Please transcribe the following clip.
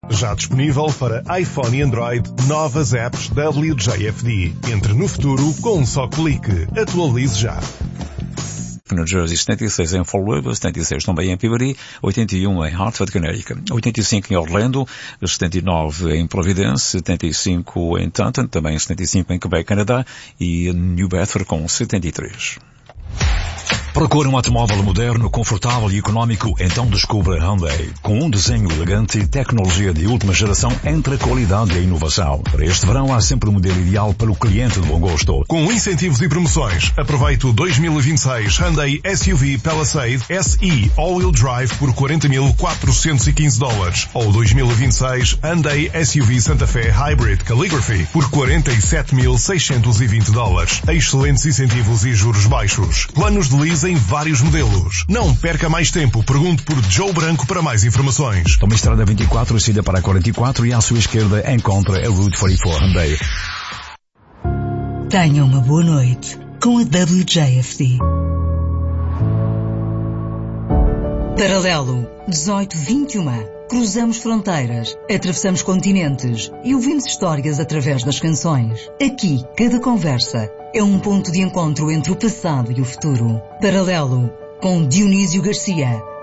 Já disponível para iPhone e Android, novas apps WJFD. Entre no futuro com um só clique. Atualize já. New Jersey, 76 em Fall River, 76 também em Peabody, 81 em Hartford, Connecticut, 85 em Orlando, 79 em Providence, 75 em Taunton, também 75 em Quebec, Canadá, e New Bedford com 73. Procura um automóvel moderno, confortável e económico? Então descubra Hyundai. Com um desenho elegante e tecnologia de última geração entre a qualidade e a inovação. Para este verão há sempre o modelo ideal para o cliente de bom gosto. Com incentivos e promoções, aproveite o 2026 Hyundai SUV Palisade SE All-Wheel Drive por $40.415 ou 2026 Hyundai SUV Santa Fe Hybrid Calligraphy por $47.620. Excelentes incentivos e juros baixos. Planos de lease em vários modelos. Não perca mais tempo. Pergunte por Joe Branco para mais informações. Toma a estrada 24, saída para a 44 e à sua esquerda encontra a Route 44 Hyundai. Tenha uma boa noite com a WJFD. Paralelo 1821. Cruzamos fronteiras, atravessamos continentes e ouvimos histórias através das canções. Aqui, cada conversa é um ponto de encontro entre o passado e o futuro. Paralelo, com Dionísio Garcia,